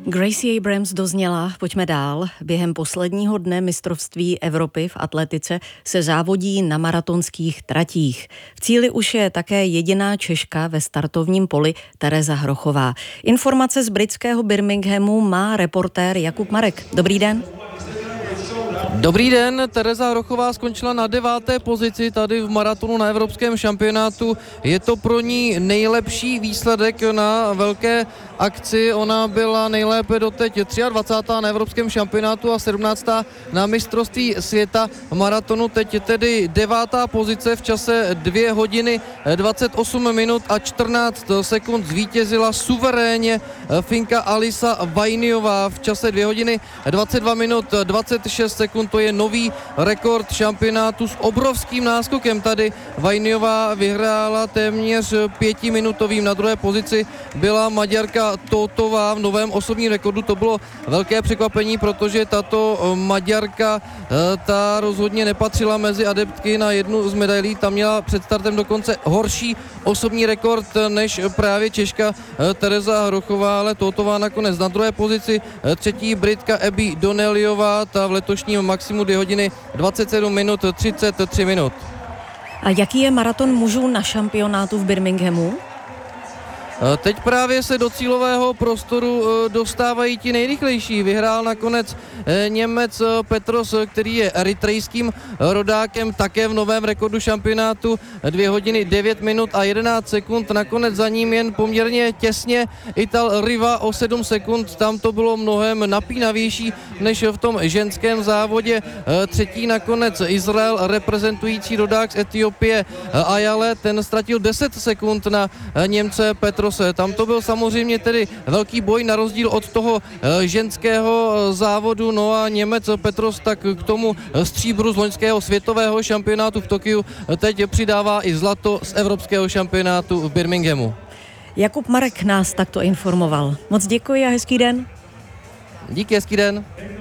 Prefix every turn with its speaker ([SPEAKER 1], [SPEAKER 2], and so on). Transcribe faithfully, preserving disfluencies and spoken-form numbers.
[SPEAKER 1] Gracie Abrams dozněla, pojďme dál. Během posledního dne mistrovství Evropy v atletice se závodí na maratonských tratích. V cíli už je také jediná Češka ve startovním poli Tereza Hrochová. Informace z britského Birminghamu má reportér Jakub Marek. Dobrý den.
[SPEAKER 2] Dobrý den, Tereza Hrochová skončila na deváté pozici tady v maratonu na evropském šampionátu. Je to pro ní nejlepší výsledek na velké akci. Ona byla nejlépe doteď dvacátá třetí na evropském šampionátu a sedmnáctá na mistrovství světa maratonu. Teď je tedy devátá pozice v čase dvě hodiny dvacet osm minut a čtrnáct sekund. Zvítězila suverénně Finka Alisa Vainiová v čase dvě hodiny dvacet dva minut dvacet šest sekund. To je nový rekord šampionátu s obrovským náskokem. Tady Vainiová vyhrála téměř pětiminutovým. Na druhé pozici byla Maďarka Tótová v novém osobním rekordu. To bylo velké překvapení, protože tato Maďarka ta rozhodně nepatřila mezi adeptky na jednu z medailí. Ta měla před startem dokonce horší osobní rekord než právě Češka Tereza Hrochová, ale Tótová nakonec na druhé pozici. Třetí Britka Abby Donnellyová, ta v letošním maximu dvě hodiny dvacet sedm minut třicet tři minut.
[SPEAKER 1] A jaký je maraton mužů na šampionátu v Birminghamu?
[SPEAKER 2] Teď právě se do cílového prostoru dostávají ti nejrychlejší. Vyhrál nakonec Němec Petros, který je eritrejským rodákem, také v novém rekordu šampionátu dvě hodiny devět minut a jedenáct sekund. Nakonec za ním jen poměrně těsně Ital Riva o sedm sekund. Tam to bylo mnohem napínavější než v tom ženském závodě. Třetí nakonec Izrael, reprezentující rodák z Etiopie Ayale. Ten ztratil deset sekund na Němce Petros. Tam to byl samozřejmě tedy velký boj na rozdíl od toho ženského závodu. No a Němec Petros tak k tomu stříbru z loňského světového šampionátu v Tokiu teď přidává i zlato z evropského šampionátu v Birminghamu.
[SPEAKER 1] Jakub Marek nás takto informoval. Moc děkuji a hezký den.
[SPEAKER 2] Díky, hezký den.